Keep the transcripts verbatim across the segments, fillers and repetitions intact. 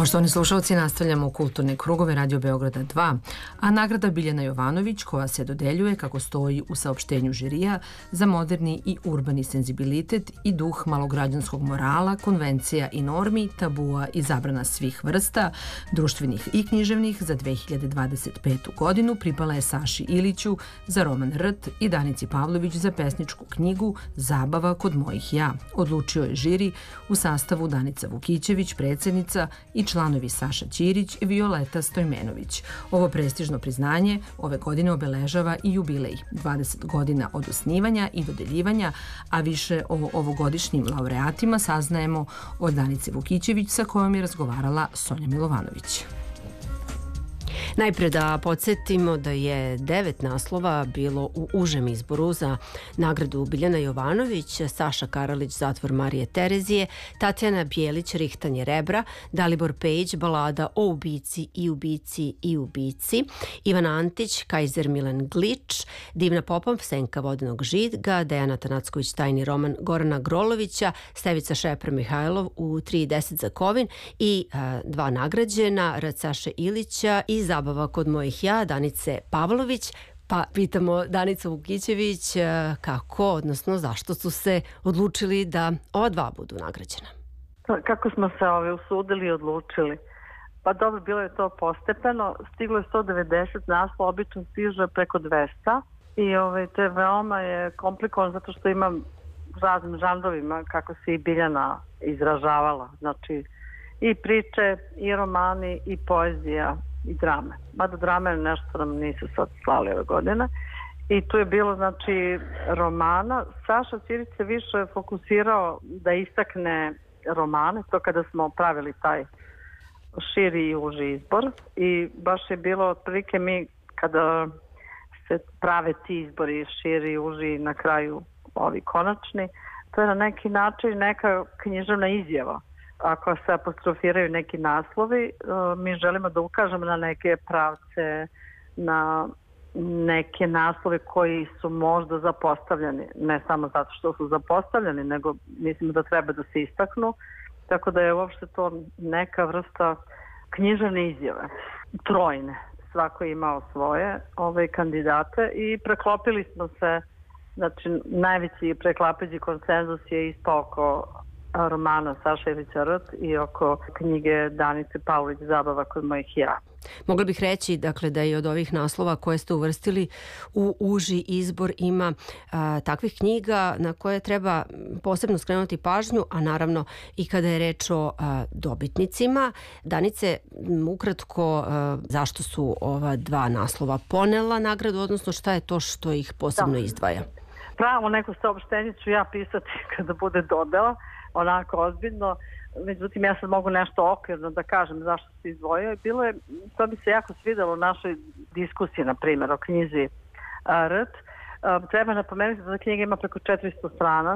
Poštovani slušalci, nastavljamo u Kulturne krugove Radio Beograda dva, a nagrada Biljana Jovanović, koja se dodeljuje, kako stoji u saopštenju žirija, za moderni i urbani senzibilitet i duh malograđanskog morala, konvencija i normi, tabua i zabrana svih vrsta, društvenih i književnih, za dve hiljade dvadeset petu godinu pripala je Saši Iliću za roman Rt i Danici Pavlović za pesničku knjigu Zabava kod mojih ja. Odlučio je žiri u sastavu Danica Vukićević, predsjednica, i članovi Saša Ćirić i Violeta Stojmenović. Ovo prestižno priznanje ove godine obeležava i jubilej, dvadeset godina od osnivanja i dodeljivanja, a više o ovogodišnjim laureatima saznajemo od Danice Vukićević, sa kojom je razgovarala Sonja Milovanović. Najpre da podsjetimo da je devet naslova bilo u užem izboru za nagradu Biljana Jovanović, Saša Karalić Zatvor Marije Terezije, Tatjana Bjelić Rihtanje rebra, Dalibor Pejić Balada o ubici i ubici i ubici, Ivan Antić Kajzer Milan Glič, Divna Popom Senka vodenog žiga, Dejana Tanacković Tajni roman Gorana Grolovića, Stevica Šepre Mihajlov u tri i deset za Kovin i a, dva nagrađena, Rat Saše Ilića i Zabava kod mojih ja, Danice Pavlović. Pa pitamo Danicu Vukićević kako, odnosno zašto su se odlučili da ova dva budu nagrađena. Kako smo se ove usudili i odlučili? Pa dobro, bilo je to postepeno. Stiglo je sto devedeset naslova, obično stiže preko dvesta i ove, to je veoma je komplikovano zato što imam raznim žanrovima kako se i Biljana izražavala. Znači i priče, i romani, i poezija, i drame. Mada drame nešto nam nisu sad slali ove godine. I tu je bilo, znači, romana. Saša Ćirić se više fokusirao da istakne romane, to kada smo pravili taj širi i uži izbor. I baš je bilo, otprilike mi, kada se prave ti izbori, širi i uži, na kraju ovi konačni, to je na neki način neka književna izjava. Ako se apostrofiraju neki naslovi, mi želimo da ukažemo na neke pravce, na neke naslove koji su možda zapostavljeni, ne samo zato što su zapostavljeni, nego mislimo da treba da se istaknu, tako da je uopšte to neka vrsta književne izjave, trojne, svako je imao svoje ove kandidate i preklopili smo se, znači najveći preklapeći konsenzus je ispao oko romana Saša Ilića Rt i oko knjige Danice Pavlović Zabava kod mojih ja. Mogla bih reći, dakle, da i od ovih naslova koje ste uvrstili u uži izbor ima a, takvih knjiga na koje treba posebno skrenuti pažnju, a naravno i kada je reč o a, dobitnicima. Danice, ukratko, a, zašto su ova dva naslova ponela nagradu, odnosno šta je to što ih posebno da. izdvaja? Pravo neko saopštenje ću ja pisati kada bude dodela, onako ozbiljno, međutim ja sad mogu nešto okvirno da kažem zašto se izdvojio. Bilo je, to bi se jako svidelo u našoj diskusiji, na primjer, o knjizi Rt. Treba napomenuti da knjiga ima preko četiristo strana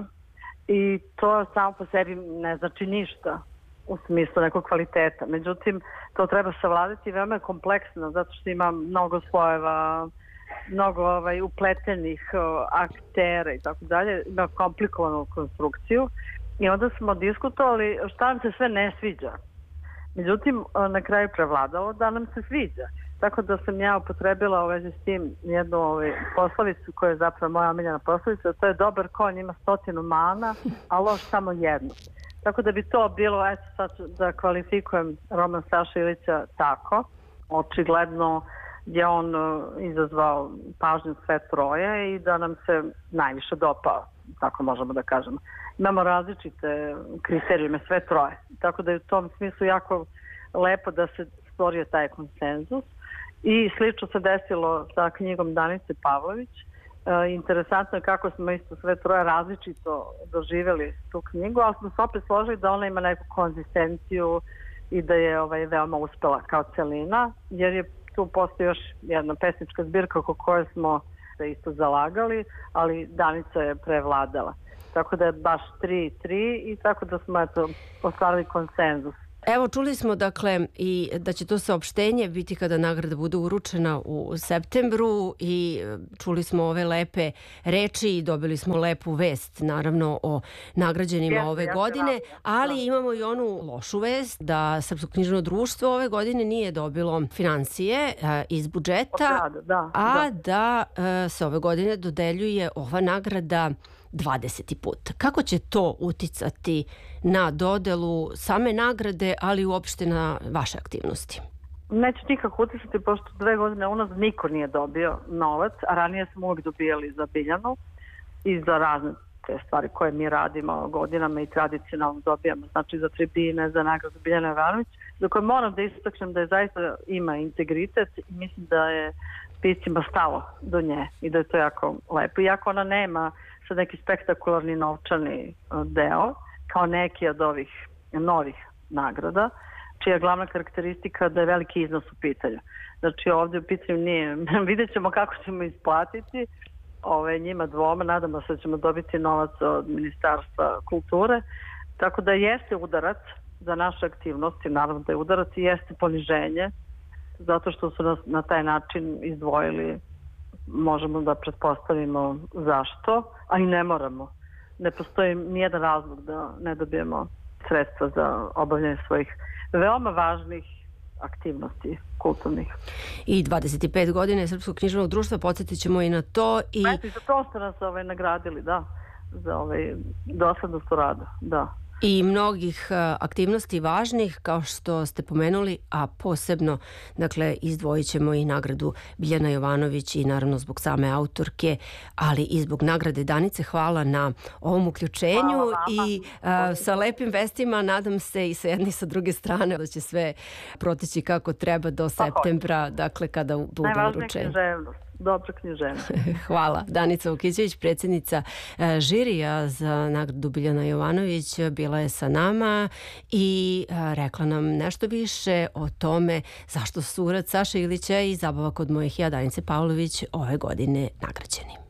i to samo po sebi ne znači ništa u smislu nekog kvaliteta. Međutim, to treba savladati, veoma je kompleksno zato što ima mnogo slojeva, mnogo ovaj, upletenih o, aktera i tako dalje, ima komplikovanu konstrukciju. I onda smo diskutovali šta nam se sve ne sviđa. Međutim, na kraju prevladalo da nam se sviđa. Tako da sam ja upotrebila u vezi s tim jednu ovaj, poslovicu koja je zapravo moja omiljena poslovica, to je dobar konj ima stotinu mana, a loš samo jednu. Tako da bi to bilo, eto sad da kvalifikujem roman Saša Ilića tako. Očigledno je on izazvao pažnju sve troje i da nam se najviše dopao, tako možemo da kažemo. Imamo različite kriterijume, sve troje. Tako da je u tom smislu jako lepo da se stvorio taj konsenzus. I slično se desilo sa knjigom Danice Pavlović. E, interesantno je kako smo isto sve troje različito doživjeli tu knjigu, ali smo se opet složili da ona ima neku konzistenciju i da je ovaj, veoma uspela kao celina, jer je tu postoji još jedna pesnička zbirka oko koje smo se isto zalagali, ali Danica je prevladala. Tako da je baš tri tri i tako da smo eto ostvarili konsenzus. Evo, čuli smo dakle i da će to saopštenje biti kada nagrada bude uručena u septembru i čuli smo ove lepe reči i dobili smo lepu vest naravno o nagrađenima Jeste, ove ja se godine, radujem, ali da. imamo i onu lošu vest da Srpsko književno društvo ove godine nije dobilo financije e, iz budžeta, Od grada, da, a da. da e, se ove godine dodeljuje ova nagrada dvadeseti put. Kako će to uticati na dodelu same nagrade, ali uopšte na vaše aktivnosti? Neće nikako utisati, pošto dve godine unazad niko nije dobio novac, a ranije smo uvijek dobijali za Biljanu i za razne te stvari koje mi radimo godinama i tradicionalno dobijamo, znači za tribine, za nagradu Biljana Jovanović, za koje moram da istaknem da je zaista ima integritet i mislim da je piscima stalo do nje i da je to jako lepo. Iako ona nema sad neki spektakularni novčani deo, kao neki od ovih novih nagrada, čija je glavna karakteristika da je veliki iznos u pitanju. Znači ovdje u pitanju nije, vidjet ćemo kako ćemo isplatiti ove, njima dvoma, nadamo se da ćemo dobiti novac od Ministarstva kulture, tako da jeste udarac za naše aktivnosti, naravno da je udarac i jeste poniženje, zato što su nas na taj način izdvojili, možemo da pretpostavimo zašto, a i ne moramo. Ne postoji nijedan razlog da ne dobijemo sredstva za obavljanje svojih veoma važnih aktivnosti kulturnih. I dvadeset pet godine Srpskog književnog društva, podsjetit ćemo i na to. I Eto, i za to ste nas ovaj, nagradili, da, za ovaj, doslednost u radu, da. i mnogih aktivnosti važnih, kao što ste pomenuli, a posebno, dakle, izdvojit ćemo i nagradu Biljana Jovanović i naravno zbog same autorke, ali i zbog nagrade Danice. Hvala na ovom uključenju i a, sa lepim vestima, nadam se i sa jedne i sa druge strane da će sve proteći kako treba do septembra, dakle, kada bude uručenje. Najvažnija književnost. Dobra književnost. Hvala. Danica Vukićević, predsjednica žirija za nagradu Biljana Jovanović, bila je sa nama i rekla nam nešto više o tome zašto su Urat Saše Ilića i Zabava kod mojih ja, Danice Pavlović, ove godine nagrađeni.